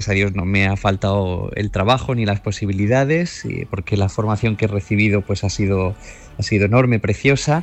gracias a Dios no me ha faltado el trabajo ni las posibilidades, porque la formación que he recibido pues ha sido enorme, preciosa,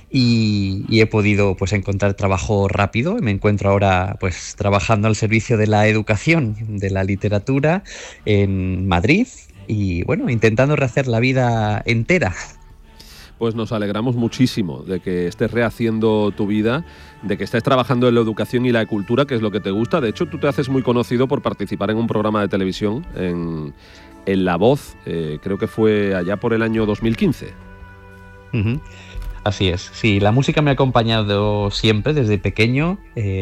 y he podido pues encontrar trabajo rápido. Me encuentro ahora pues trabajando al servicio de la educación, de la literatura en Madrid, y bueno, intentando rehacer la vida entera. Pues nos alegramos muchísimo de que estés rehaciendo tu vida, de que estés trabajando en la educación y la cultura, que es lo que te gusta. De hecho, tú te haces muy conocido por participar en un programa de televisión en La Voz, creo que fue allá por el año 2015. Uh-huh. Así es, sí, la música me ha acompañado siempre desde pequeño.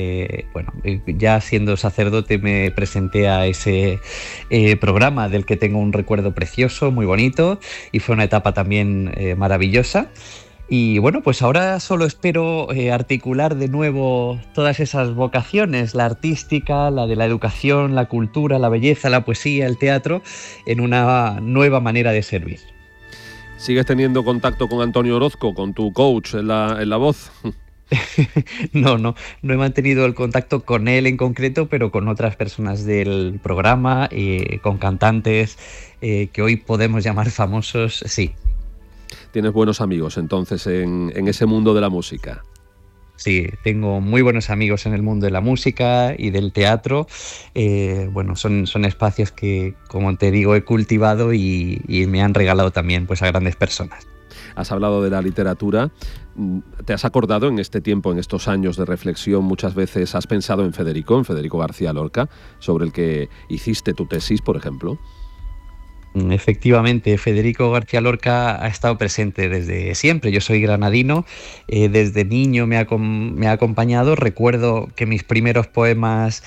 Ya siendo sacerdote me presenté a ese programa del que tengo un recuerdo precioso, muy bonito, y fue una etapa también maravillosa. Y bueno, pues ahora solo espero articular de nuevo todas esas vocaciones, la artística, la de la educación, la cultura, la belleza, la poesía, el teatro, en una nueva manera de servir. ¿Sigues teniendo contacto con Antonio Orozco, con tu coach en la Voz? No he mantenido el contacto con él en concreto, pero con otras personas del programa, con cantantes que hoy podemos llamar famosos, sí. ¿Tienes buenos amigos entonces en ese mundo de la música? Sí, tengo muy buenos amigos en el mundo de la música y del teatro. Son espacios que, como te digo, he cultivado y me han regalado también pues, a grandes personas. Has hablado de la literatura. ¿Te has acordado en este tiempo, en estos años de reflexión, muchas veces has pensado en Federico García Lorca, sobre el que hiciste tu tesis, por ejemplo? Efectivamente, Federico García Lorca ha estado presente desde siempre. Yo soy granadino, desde niño me ha acompañado. Recuerdo que mis primeros poemas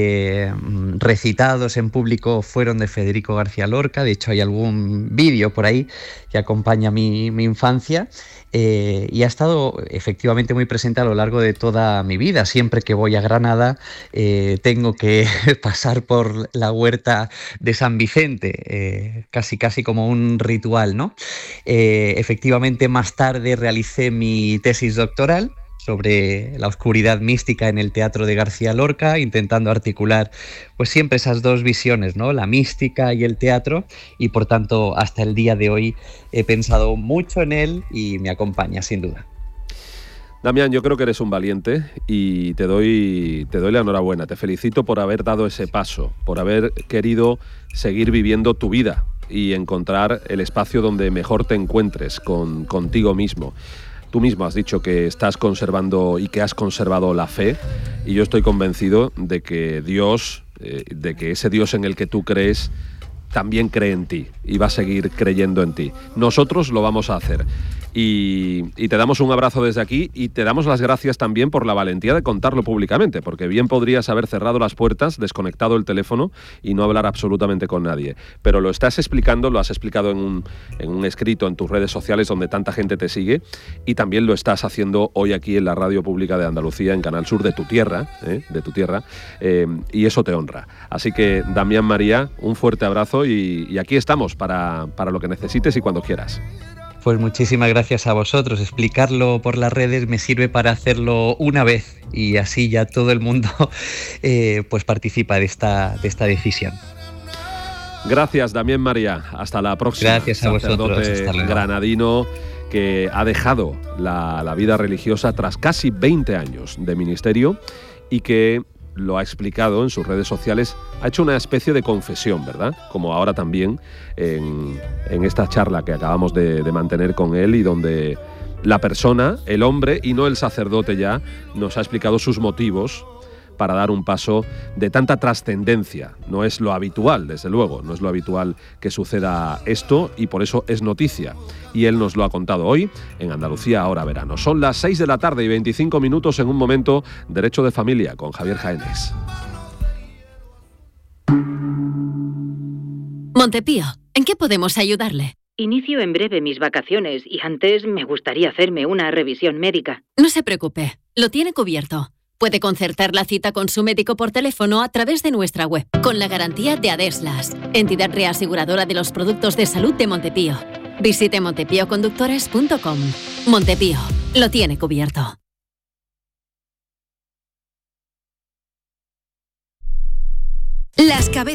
recitados en público fueron de Federico García Lorca. De hecho, hay algún vídeo por ahí que acompaña mi infancia. Y ha estado efectivamente muy presente a lo largo de toda mi vida. Siempre que voy a Granada tengo que pasar por la huerta de San Vicente, casi como un ritual, ¿no? Efectivamente, más tarde realicé mi tesis doctoral sobre la oscuridad mística en el teatro de García Lorca, intentando articular pues siempre esas dos visiones, ¿no? La mística y el teatro, y por tanto hasta el día de hoy he pensado mucho en él y me acompaña sin duda. Damián, yo creo que eres un valiente y te doy la enhorabuena. Te felicito por haber dado ese paso, por haber querido seguir viviendo tu vida y encontrar el espacio donde mejor te encuentres contigo mismo. Tú mismo has dicho que estás conservando y que has conservado la fe, y yo estoy convencido de que ese Dios en el que tú crees también cree en ti y va a seguir creyendo en ti. Nosotros lo vamos a hacer. Y te damos un abrazo desde aquí y te damos las gracias también por la valentía de contarlo públicamente, porque bien podrías haber cerrado las puertas, desconectado el teléfono y no hablar absolutamente con nadie. Pero lo estás explicando, lo has explicado en un escrito en tus redes sociales donde tanta gente te sigue, y también lo estás haciendo hoy aquí en la Radio Pública de Andalucía, en Canal Sur de tu tierra, y eso te honra. Así que, Damián María, un fuerte abrazo y aquí estamos para lo que necesites y cuando quieras. Pues muchísimas gracias a vosotros. Explicarlo por las redes me sirve para hacerlo una vez y así ya todo el mundo pues participa de esta decisión. Gracias, Damián María. Hasta la próxima. Gracias a vosotros. Hasta luego. Granadino que ha dejado la vida religiosa tras casi 20 años de ministerio y que lo ha explicado en sus redes sociales, ha hecho una especie de confesión, ¿verdad? Como ahora también en esta charla que acabamos de mantener con él y donde la persona, el hombre y no el sacerdote ya, nos ha explicado sus motivos para dar un paso de tanta trascendencia. No es lo habitual, desde luego, no es lo habitual que suceda esto y por eso es noticia. Y él nos lo ha contado hoy en Andalucía Ahora Verano. Son las 6 de la tarde y 25 minutos. En un momento, Derecho de Familia con Javier Jaénes. Montepío, ¿en qué podemos ayudarle? Inicio en breve mis vacaciones y antes me gustaría hacerme una revisión médica. No se preocupe, lo tiene cubierto. Puede concertar la cita con su médico por teléfono a través de nuestra web, con la garantía de Adeslas, entidad reaseguradora de los productos de salud de Montepío. Visite montepioconductores.com. Montepío, lo tiene cubierto. Las cabezas